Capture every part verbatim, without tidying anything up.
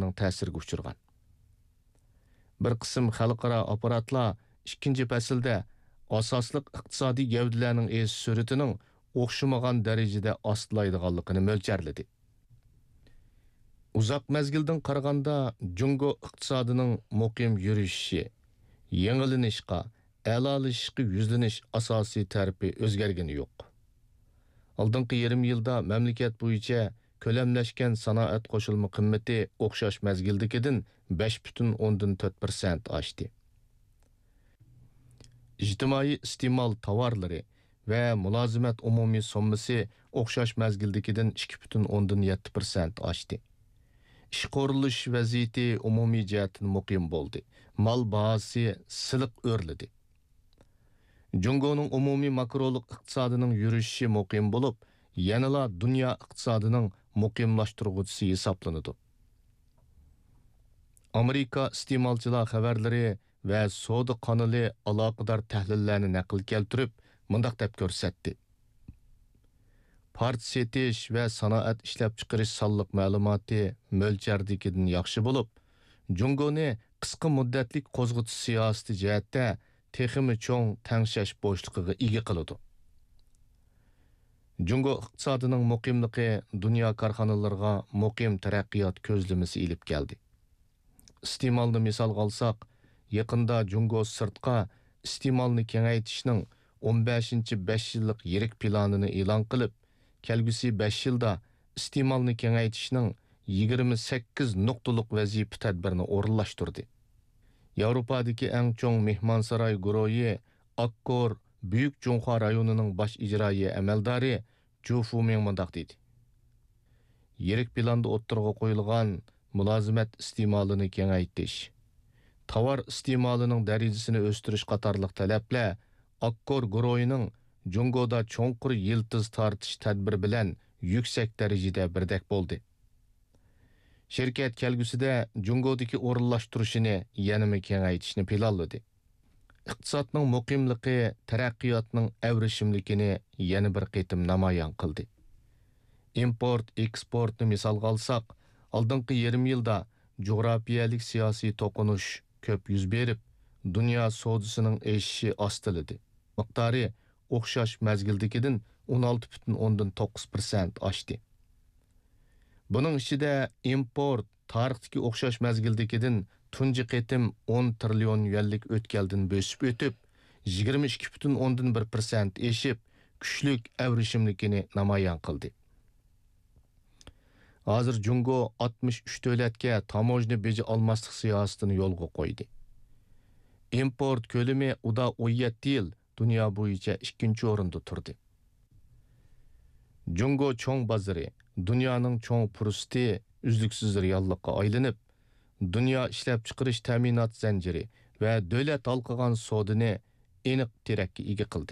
keng ta'sirga uchirgan. Bir qism xalqaro apparatlar ikkinchi faslda asosliq iqtisodiy gavdalarning es suratining o'xshamagan darajada ostlaydiganligini mo'ljarladi. Uzoq mezgildan qaraganda Jungo iqtisodining muqim yurishishi, yangilanishga, a'lolashishga yuzlanish asosiy tarafi o'zgargani yo'q. Oldingi yarim yilda mamlakat bo'yicha ko'lamlashgan sanoat qo'shilma qimmati o'xshash mezgildagidan besh butun o'ndan to'rt prosent oshdi. İjtimoiy iste'mol tovarlari va mulozimat umumiy summasi o'xshash mezgildagidan ikki butun o'ndan yetti prosent oshdi. Ish qurilish vaziyati umumiy jihatdan muqim bo'ldi. Mal bahosi siliq o'rladi. Jungoning umumiy makroliq iqtisodining yurishi muqim bo'lib, yanala dunyo iqtisodining muqimlashtiruvchisi hisoblanadi. Amerika iste'molchilar xabarlari va savdo qonuni aloqador tahlillarni naql keltirib, mundaq deb ko'rsatdi. Part setish va sanoat ishlab chiqarish sonliq ma'lumoti mo'ljardagidan yaxshi bo'lib, Jungoni qisqa muddatlik qo'zg'atish siyosati jihatda texmi cho'ng tangshash bo'shligiga ega qiladi. Jungo iqtisodining muqimligi dunyo korxonalariga muqim taraqqiyot ko'zlamasi ilib keldi. Iste'molni misol olsak, yaqinda Jungo sirtqa iste'molni kengaytirishning o'n beshinchi besh yillik yirik planini e'lon qilib, kelgusi besh yilda iste'molni kengaytirishning yigirma sakkiz nuqtalik vazifa tadbirini o'rinlashtirdi. Yevropadagi eng cho'ng mehmonsaroy guruhi Akkor Buyuk Junxo rayonining bosh ijroiya amaldori Zhu Fuming mundaq dedi. Yirik planda o'ttirg'a qo'yilgan mulozimat iste'molini kengaytirish, tovar iste'molining darajasini o'stirish qatorliq talablar Akkor guruhining Jungoda cho'nqur yiltiz tortish tadbiri bilan yuksak darajada birdek bo'ldi. Şirket kelgusida Jungodagi o'rinlashtirishini yanada kengaytirishni planladi. Iqtisodning muqimligi taraqqiyotning avrishimligini yana bir qitim namoyon qildi. Import, eksportni misol olsak, oldingi yarim yilda jo'grafiyalik siyosiy to'qinish ko'p yuz berib, dunyo savdosining eshishi ostiladi. Miqdori o'xshash mezgildagidan o'n olti butun o'ndan to'qqiz prosent oshdi. Buning ichida import tarixdagi o'xshash mezgildagidan tunji qitim o'n trillion yuanlik o'tkaldan bo'sib o'tib, yigirma ikki butun o'ndan bir prosent eshib, kuchlik avrishimligini namoyon qildi. Hozir Jungo oltmish uch davlatga tamojni beji olmaslik siyosatini yo'lga qo'ydi. Import ko'lami uda o'n yetti yil dunyo bo'yicha ikkinchi o'rinda turdi. Jungo cho'ng bozori dunyoning cho'ng fursati uzluksiz reallikqa aylanib, dunyo ishlab chiqarish ta'minot zanjiri va davlat halqagan sodini aniq terakka ega qildi.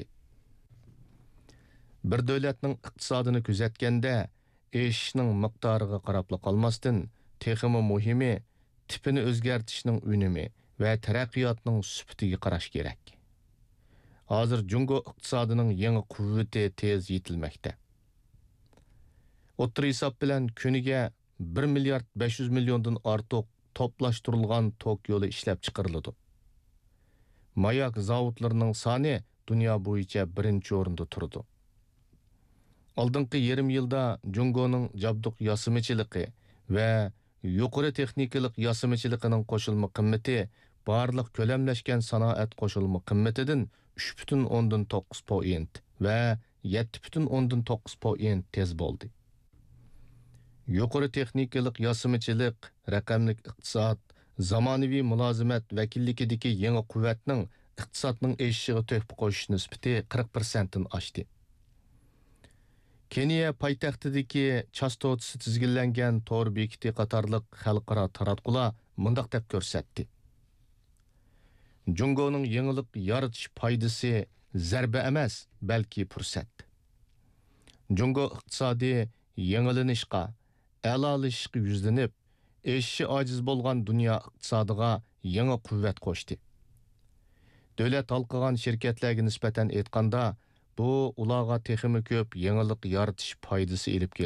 Bir davlatning iqtisodini kuzatganda eshishning miqdoriga qarab qolmasdan, texmi muhimi tipini o'zgartirishning unumi va taraqqiyotning sifatiga qarash kerak. Hozir Jungo iqtisodining yangi quvvati tez yetilmoqda. O'ttir hisob bilan kuniga bir milliard besh yuz milliondan ortiq toplashtirilgan tok yo'li ishlab chiqariladi. Mayak zavodlarining soni dunyo bo'yicha birinchi o'rinda turdi. Oldingi yarim yilda Jungoning jabduq yasimichiligi va yuqori texnikalik yasimichiligining qo'shilma qimmati barliq ko'lamlashgan sanoat qo'shilma qimmatidan uch butun o'ndan to'qqiz prosent va yetti butun o'ndan to'qqiz prosent tez bo'ldi. Yuqori texnikalik yasimichilik, raqamlik iqtisod, zamonaviy mulozimat vakilligidagi yangi quvvatning iqtisodning eshishiga to'hfa qo'shish nisbati qirq prosent dan oshdi. Keniya poytaxtidagi chastotasi tizginlangan to'r bekiti qatorliq xalqaro taratqular mundaq deb ko'rsatdi. Jungoning yangilik yaratish foydasi zarba emas, balki fursat. Jungo iqtisodi yangilanishga, a'lolashishga yuzlanib, eshishi ojiz bo'lgan dunyo iqtisodiga yangi quvvat qo'shdi. Davlat halqagan shirkatlarga nisbatan aytganda, bu ularga texmi ko'p yangilik yaratish foydasi elib keldi.